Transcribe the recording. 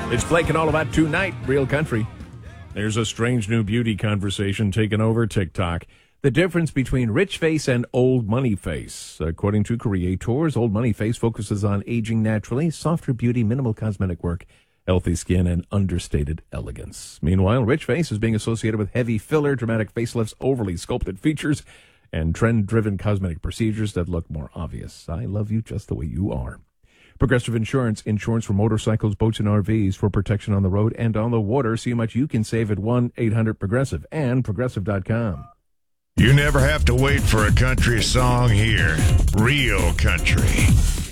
It's Blake and all about tonight, Real Country. There's a strange new beauty conversation taking over TikTok. The difference between rich face and old money face. According to creators, old money face focuses on aging naturally, softer beauty, minimal cosmetic work, healthy skin, and understated elegance. Meanwhile, rich face is being associated with heavy filler, dramatic facelifts, overly sculpted features, and trend-driven cosmetic procedures that look more obvious. I love you just the way you are. Progressive Insurance for motorcycles, boats, and RVs for protection on the road and on the water. See how much you can save at 1-800-PROGRESSIVE and Progressive.com. You never have to wait for a country song here. Real country.